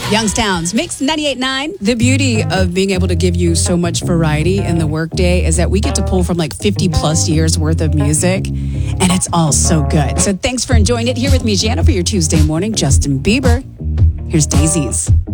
Youngstown's Mix 98.9. The beauty of being able to give you so much variety in the workday is that we get to pull from like 50 plus years worth of music, and it's all so good. So thanks for enjoying it. Here with me, Jana, for your Tuesday morning. Justin Bieber. Here's Daisies.